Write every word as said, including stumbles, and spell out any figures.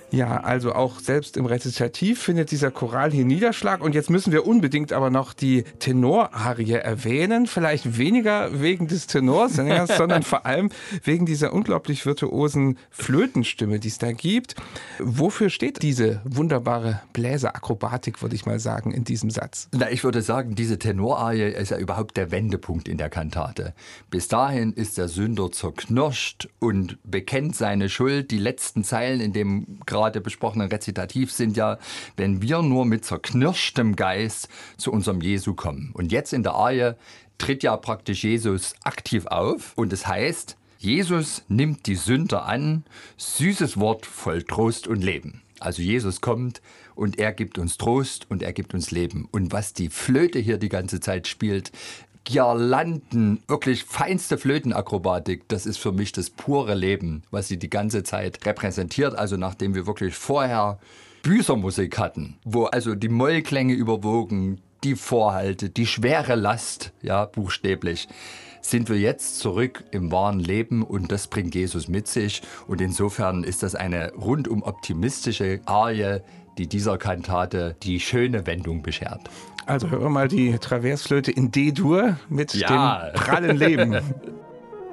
Ja, also auch selbst im Rezitativ findet dieser Choral hier Niederschlag. Und jetzt müssen wir unbedingt aber noch die Tenorarie erwähnen. Vielleicht weniger wegen des Tenorsängers, sondern vor allem wegen dieser unglaublich virtuosen Flötenstimme, die es da gibt. Wofür steht diese wunderbare Bläserakrobatik, würde ich mal sagen, in diesem Satz? Na, ich würde sagen, diese Tenorarie ist ja überhaupt der Wendepunkt in der Kantate. Bis dahin ist der Sünder zerknirscht und bekennt seine Schuld. Die letzten Zeilen in dem gerade besprochenen Rezitativ sind ja, wenn wir nur mit zerknirschtem Geist zu unserem Jesu kommen. Und jetzt in der Arie tritt ja praktisch Jesus aktiv auf und es heißt, Jesus nimmt die Sünder an, süßes Wort voll Trost und Leben. Also Jesus kommt und er gibt uns Trost und er gibt uns Leben. Und was die Flöte hier die ganze Zeit spielt, Girlanden, wirklich feinste Flötenakrobatik, das ist für mich das pure Leben, was sie die ganze Zeit repräsentiert. Also nachdem wir wirklich vorher Büßermusik hatten, wo also die Mollklänge überwogen, die Vorhalte, die schwere Last, ja, buchstäblich, sind wir jetzt zurück im wahren Leben und das bringt Jesus mit sich. Und insofern ist das eine rundum optimistische Arie, die dieser Kantate die schöne Wendung beschert. Also hören wir mal die Traversflöte in D-Dur mit ja. dem prallen Leben.